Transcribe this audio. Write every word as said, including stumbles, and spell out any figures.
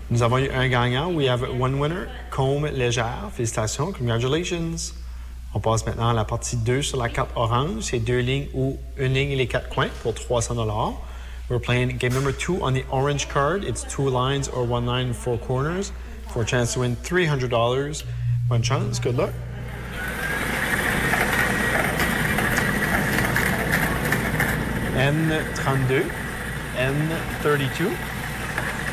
Nous avons eu un gagnant. We have one winner. Combe légère. Félicitations. Congratulations. On passe maintenant à la partie deux sur la carte orange. C'est deux lignes ou une ligne et les quatre coins pour trois cents dollars. We're playing game number two on the orange card. It's two lines or one line and four corners for a chance to win three hundred dollars. Bonne chance. Good luck. N trente-deux, N trente-deux.